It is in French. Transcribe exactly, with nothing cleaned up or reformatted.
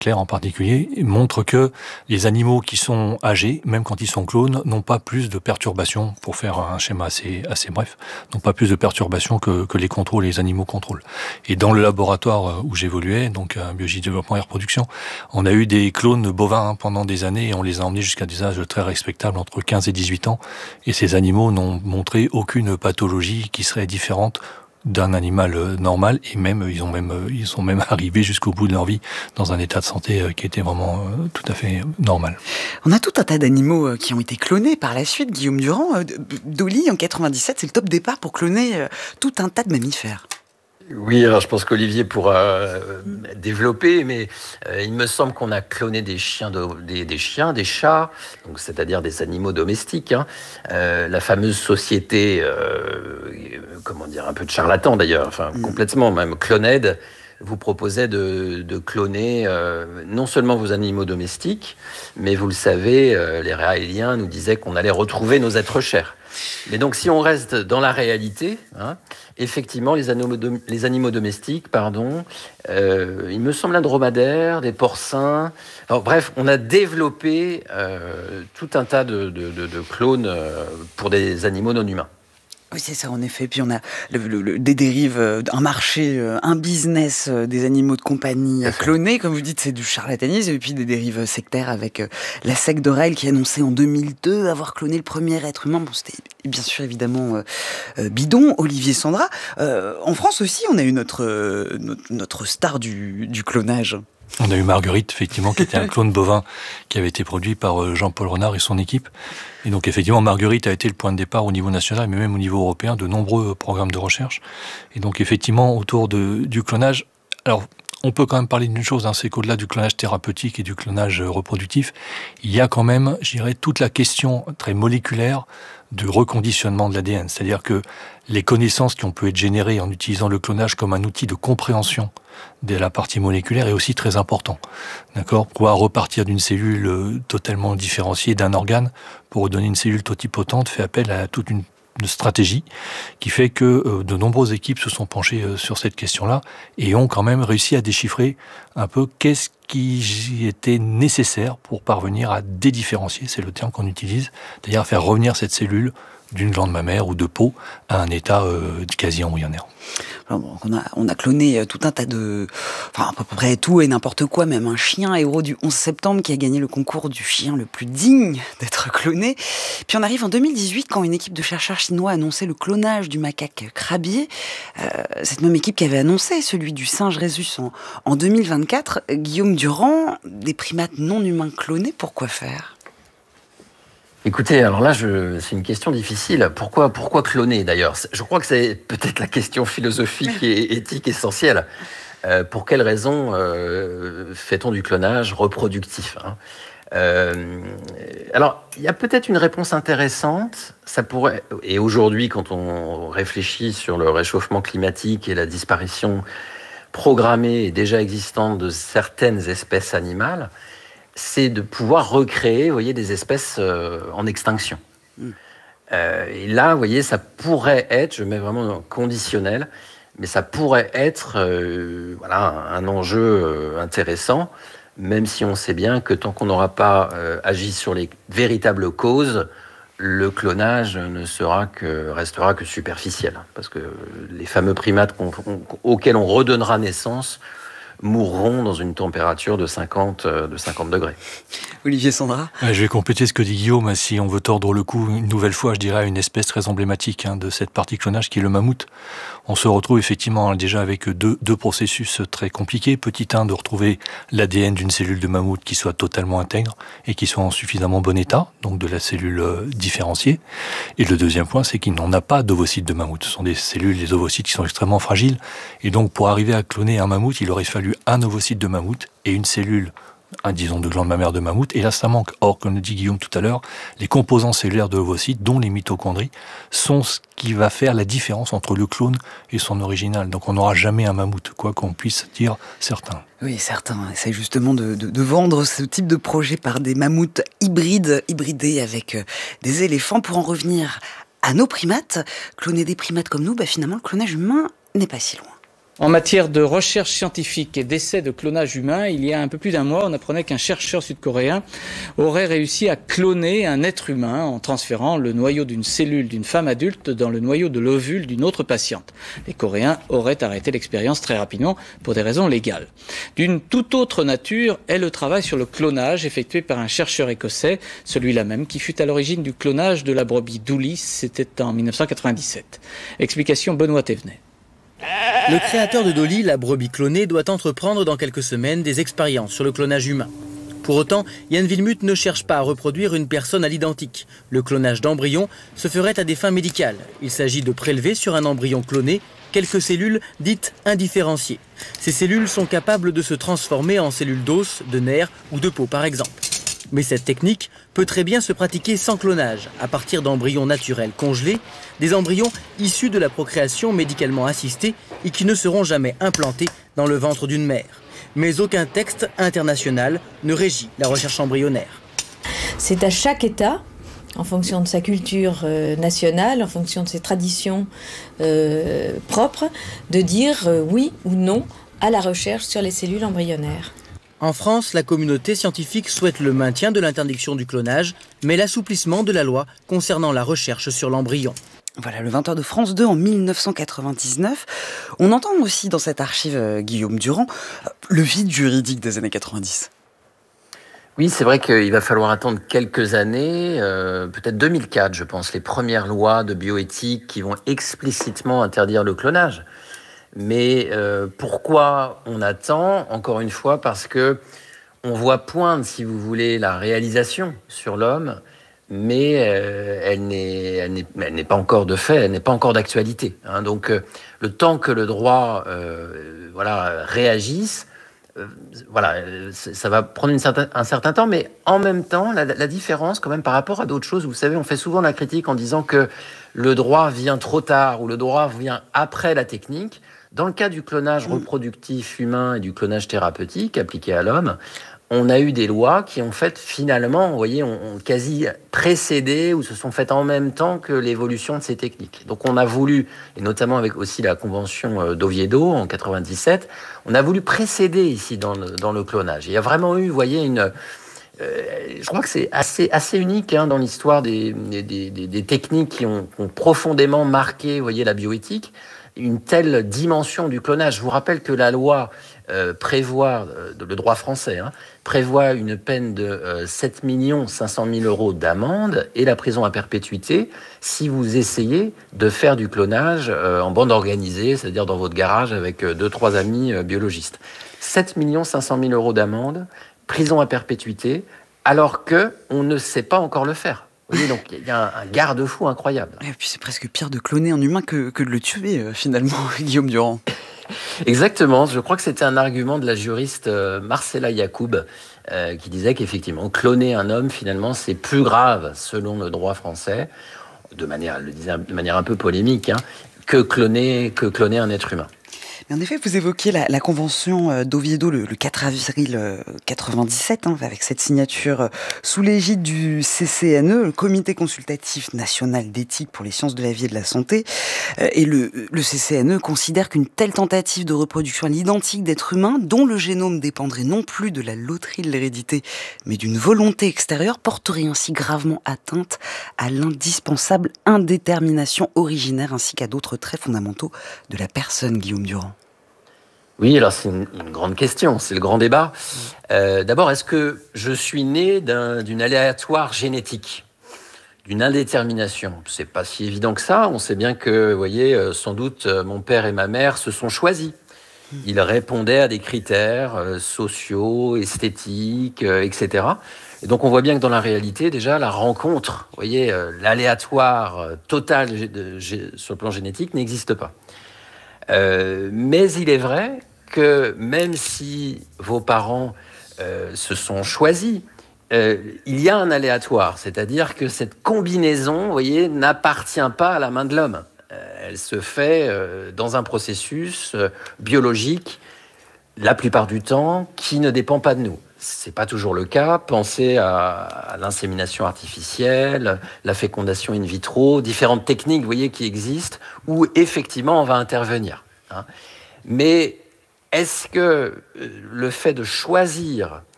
Claire en particulier, montre que les animaux qui sont âgés, même quand ils sont clones, n'ont pas plus de perturbations, pour faire un schéma assez, assez bref, n'ont pas plus de perturbations que, que les contrôles, les animaux contrôlent. Et dans le laboratoire où j'évoluais, donc à Biologie, Développement et Reproduction, on a eu des clones bovins hein, pendant des années et on les a emmenés jusqu'à des âges très respectables, entre quinze et dix-huit ans. Et ces animaux n'ont montré aucune pathologie qui serait différente d'un animal normal, et même ils ont même ils sont même arrivés jusqu'au bout de leur vie dans un état de santé qui était vraiment tout à fait normal. On a tout un tas d'animaux qui ont été clonés par la suite. Guillaume Durand, Dolly en quatre-vingt-dix-sept, c'est le top départ pour cloner tout un tas de mammifères. Oui, alors je pense qu'Olivier pourra euh, développer, mais euh, il me semble qu'on a cloné des chiens, de, des, des chiens, des chats, donc c'est-à-dire des animaux domestiques. Hein. Euh, la fameuse société, euh, comment dire, un peu de charlatan d'ailleurs, enfin mmh. complètement même, Cloned, vous proposait de, de cloner euh, non seulement vos animaux domestiques, mais vous le savez, euh, les Raéliens nous disaient qu'on allait retrouver nos êtres chers. Mais donc, si on reste dans la réalité, hein, effectivement, les animaux, dom- les animaux domestiques, pardon, euh, il me semble un dromadaire, des porcins. Alors, bref, on a développé euh, tout un tas de, de, de, de clones euh, pour des animaux non humains. Oui, c'est ça, en effet. Puis on a le, le, le, des dérives, un marché, un business des animaux de compagnie clonés. Comme vous dites, c'est du charlatanisme. Et puis des dérives sectaires avec la secte d'Orel qui annonçait en deux mille deux avoir cloné le premier être humain. Bon, c'était bien sûr évidemment euh, bidon. Olivier Sandra. Euh, en France aussi, on a eu notre, euh, notre, notre star du, du clonage. On a eu Marguerite, effectivement, qui était un clone bovin qui avait été produit par Jean-Paul Renard et son équipe. Et donc, effectivement, Marguerite a été le point de départ au niveau national, mais même au niveau européen, de nombreux programmes de recherche. Et donc, effectivement, autour de, du clonage, alors, on peut quand même parler d'une chose, hein, c'est qu'au-delà du clonage thérapeutique et du clonage reproductif, il y a quand même, je dirais, toute la question très moléculaire du reconditionnement de l'A D N. C'est-à-dire que les connaissances qui ont pu être générées en utilisant le clonage comme un outil de compréhension de la partie moléculaire est aussi très important. D'accord ? Pouvoir repartir d'une cellule totalement différenciée d'un organe pour redonner une cellule totipotente fait appel à toute une une stratégie qui fait que euh, de nombreuses équipes se sont penchées euh, sur cette question-là et ont quand même réussi à déchiffrer un peu qu'est-ce qui était nécessaire pour parvenir à dédifférencier, c'est le terme qu'on utilise, c'est-à-dire faire revenir cette cellule d'une glande mammaire ou de peau à un état euh, quasi embryonnaire. Alors, on, a, on a cloné tout un tas de... Enfin, à peu près tout et n'importe quoi, même un chien héros du onze septembre qui a gagné le concours du chien le plus digne d'être cloné. Puis on arrive en deux mille dix-huit quand une équipe de chercheurs chinois a annoncé le clonage du macaque crabier. Euh, cette même équipe qui avait annoncé celui du singe rhésus en, en deux mille vingt-quatre. Guillaume Durand, des primates non humains clonés, pourquoi faire ? Écoutez, alors là, je, c'est une question difficile. Pourquoi, pourquoi cloner d'ailleurs ? Je crois que c'est peut-être la question philosophique et éthique essentielle. Euh, pour quelles raisons euh, fait-on du clonage reproductif, hein ? euh, Alors, il y a peut-être une réponse intéressante. Ça pourrait, et aujourd'hui, quand on réfléchit sur le réchauffement climatique et la disparition programmée et déjà existante de certaines espèces animales, c'est de pouvoir recréer, vous voyez, des espèces euh, en extinction. Mmh. Euh, et là, vous voyez, ça pourrait être, je mets vraiment conditionnel, mais ça pourrait être euh, voilà, un enjeu euh, intéressant, même si on sait bien que tant qu'on n'aura pas euh, agi sur les véritables causes, le clonage ne sera que, restera que superficiel. Parce que les fameux primates qu'on, on, auxquels on redonnera naissance mourront dans une température de cinquante, de cinquante degrés. Olivier Sandra ? Ouais, je vais compléter ce que dit Guillaume. Si on veut tordre le cou une nouvelle fois, je dirais à une espèce très emblématique hein, de cette partie clonage qui est le mammouth. On se retrouve effectivement hein, déjà avec deux, deux processus très compliqués. Petit un, de retrouver l'A D N d'une cellule de mammouth qui soit totalement intègre et qui soit en suffisamment bon état, donc de la cellule euh, différenciée. Et le deuxième point, c'est qu'il n'en a pas d'ovocytes de mammouth. Ce sont des cellules, les ovocytes, qui sont extrêmement fragiles. Et donc, pour arriver à cloner un mammouth, il aurait fallu un ovocyte de mammouth et une cellule, un, disons, de glande mammaire de mammouth. Et là, ça manque. Or, comme le dit Guillaume tout à l'heure, les composants cellulaires de l'ovocyte, dont les mitochondries, sont ce qui va faire la différence entre le clone et son original. Donc, on n'aura jamais un mammouth, quoi qu'on puisse dire certains. Oui, certains essayent justement de, de, de vendre ce type de projet par des mammouths hybrides, hybridés avec des éléphants. Pour en revenir à nos primates, cloner des primates comme nous, bah finalement, le clonage humain n'est pas si loin. En matière de recherche scientifique et d'essais de clonage humain, il y a un peu plus d'un mois, on apprenait qu'un chercheur sud-coréen aurait réussi à cloner un être humain en transférant le noyau d'une cellule d'une femme adulte dans le noyau de l'ovule d'une autre patiente. Les Coréens auraient arrêté l'expérience très rapidement pour des raisons légales. D'une toute autre nature est le travail sur le clonage effectué par un chercheur écossais, celui-là même qui fut à l'origine du clonage de la brebis Dooley, c'était en dix-neuf cent quatre-vingt-dix-sept. Explication Benoît Thévenet. Le créateur de Dolly, la brebis clonée, doit entreprendre dans quelques semaines des expériences sur le clonage humain. Pour autant, Yann Wilmuth ne cherche pas à reproduire une personne à l'identique. Le clonage d'embryons se ferait à des fins médicales. Il s'agit de prélever sur un embryon cloné quelques cellules dites indifférenciées. Ces cellules sont capables de se transformer en cellules d'os, de nerfs ou de peau par exemple. Mais cette technique peut très bien se pratiquer sans clonage, à partir d'embryons naturels congelés, des embryons issus de la procréation médicalement assistée et qui ne seront jamais implantés dans le ventre d'une mère. Mais aucun texte international ne régit la recherche embryonnaire. C'est à chaque État, en fonction de sa culture euh, nationale, en fonction de ses traditions euh, propres, de dire euh, oui ou non à la recherche sur les cellules embryonnaires. En France, la communauté scientifique souhaite le maintien de l'interdiction du clonage, mais l'assouplissement de la loi concernant la recherche sur l'embryon. Voilà, le vingt heures de France deux en dix-neuf cent quatre-vingt-dix-neuf. On entend aussi dans cette archive, euh, Guillaume Durand, euh, le vide juridique des années quatre-vingt-dix. Oui, c'est vrai qu'il va falloir attendre quelques années, euh, peut-être deux mille quatre, je pense, les premières lois de bioéthique qui vont explicitement interdire le clonage. Mais euh, pourquoi on attend? Encore une fois, parce que on voit poindre, si vous voulez, la réalisation sur l'homme, mais euh, elle n'est, elle n'est, elle n'est pas encore de fait, elle n'est pas encore d'actualité. Hein. Donc, euh, le temps que le droit, euh, voilà, réagisse, euh, voilà, ça va prendre une certain, un certain temps, mais en même temps, la, la différence, quand même, par rapport à d'autres choses, vous savez, on fait souvent la critique en disant que le droit vient trop tard ou le droit vient après la technique. Dans le cas du clonage reproductif humain et du clonage thérapeutique appliqué à l'homme, on a eu des lois qui ont fait finalement, vous voyez, ont, ont quasi précédé ou se sont faites en même temps que l'évolution de ces techniques. Donc on a voulu, et notamment avec aussi la convention d'Oviedo en quatre-vingt-dix-sept, on a voulu précéder ici dans le, dans le clonage. Il y a vraiment eu, vous voyez, une... Euh, je crois que c'est assez, assez unique hein, dans l'histoire des, des, des, des techniques qui ont, ont profondément marqué, vous voyez, la bioéthique, une telle dimension du clonage. Je vous rappelle que la loi euh, prévoit, euh, le droit français, hein, prévoit une peine de euh, sept millions cinq cent mille euros d'amende et la prison à perpétuité si vous essayez de faire du clonage euh, en bande organisée, c'est-à-dire dans votre garage avec euh, deux, trois amis euh, biologistes. sept millions cinq cent mille euros d'amende, prison à perpétuité, alors qu'on ne sait pas encore le faire. Oui, donc il y a un, un garde-fou incroyable. Et puis c'est presque pire de cloner un humain que, que de le tuer, euh, finalement, Guillaume Durand. Exactement, je crois que c'était un argument de la juriste euh, Marcella Yacoub, euh, qui disait qu'effectivement, cloner un homme, finalement, c'est plus grave, selon le droit français, de manière, elle le disait de manière un peu polémique, hein, que cloner, que cloner un être humain. Mais en effet, vous évoquiez la, la convention d'Oviedo le, le quatre avril quatre-vingt-dix-sept, hein, avec cette signature sous l'égide du C C N E, le Comité consultatif national d'éthique pour les sciences de la vie et de la santé. Et le, le C C N E considère qu'une telle tentative de reproduction à l'identique d'êtres humains, dont le génome dépendrait non plus de la loterie de l'hérédité, mais d'une volonté extérieure, porterait ainsi gravement atteinte à l'indispensable indétermination originaire ainsi qu'à d'autres traits fondamentaux de la personne, Guillaume Durand. Oui, alors c'est une, une grande question, c'est le grand débat. Euh, d'abord, est-ce que je suis né d'un, d'une aléatoire génétique, d'une indétermination? C'est pas si évident que ça. On sait bien que, vous voyez, euh, sans doute, euh, mon père et ma mère se sont choisis. Ils répondaient à des critères euh, sociaux, esthétiques, euh, et cetera. Et donc, on voit bien que dans la réalité, déjà, la rencontre, vous voyez, euh, l'aléatoire euh, total de, de, de, sur le plan génétique n'existe pas. Euh, mais il est vrai que même si vos parents euh, se sont choisis, euh, il y a un aléatoire, c'est-à-dire que cette combinaison, vous voyez, n'appartient pas à la main de l'homme. Euh, elle se fait euh, dans un processus euh, biologique, la plupart du temps, qui ne dépend pas de nous. C'est pas toujours le cas. Pensez à, à l'insémination artificielle, la fécondation in vitro, différentes techniques, vous voyez, qui existent, où effectivement on va intervenir. Hein. Mais est-ce que le fait de choisir